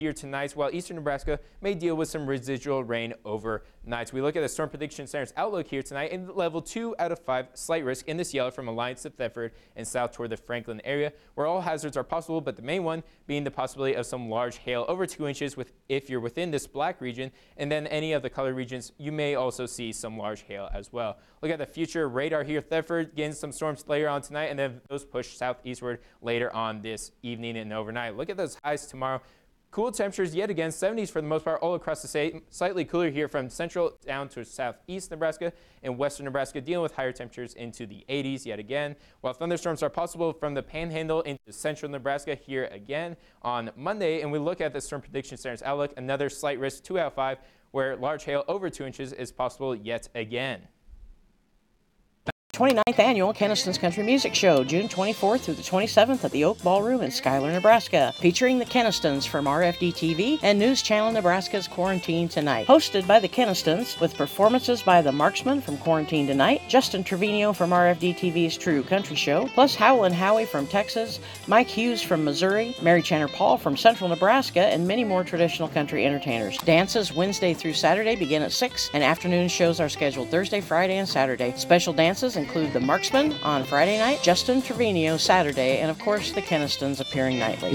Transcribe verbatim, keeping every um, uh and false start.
here tonight, while eastern Nebraska may deal with some residual rain overnight. We look at the Storm Prediction Center's outlook here tonight in level two out of five, slight risk in this yellow from Alliance to Thetford and south toward the Franklin area, where all hazards are possible, but the main one being the possibility of some large hail over two inches with if you're within this black region, and then any of the color regions, you may also see some large hail as well. Look at the future radar here. Thetford getting some storms later on tonight, and then those push southeastward later on this evening and overnight. Look at those highs tomorrow. Cool temperatures yet again, seventies for the most part all across the state. Slightly cooler here from central down to southeast Nebraska and western Nebraska, dealing with higher temperatures into the eighties yet again. While thunderstorms are possible from the panhandle into central Nebraska here again on Monday. And we look at the Storm Prediction Center's outlook, another slight risk, two out of five, where large hail over two inches is possible yet again. twenty-ninth Annual Kenniston's Country Music Show, June twenty-fourth through the twenty-seventh at the Oak Ballroom in Schuyler, Nebraska, featuring the Kennistons from R F D T V and News Channel Nebraska's Quarantine Tonight. Hosted by the Kennistons, with performances by the Marksmen from Quarantine Tonight, Justin Trevino from R F D T V's True Country Show, plus Howlin' Howie from Texas, Mike Hughes from Missouri, Mary Channer Paul from Central Nebraska, and many more traditional country entertainers. Dances Wednesday through Saturday begin at six, and afternoon shows are scheduled Thursday, Friday, and Saturday. Special dances include the Marksmen on Friday night, Justin Trevino Saturday, and of course the Kennistons appearing nightly.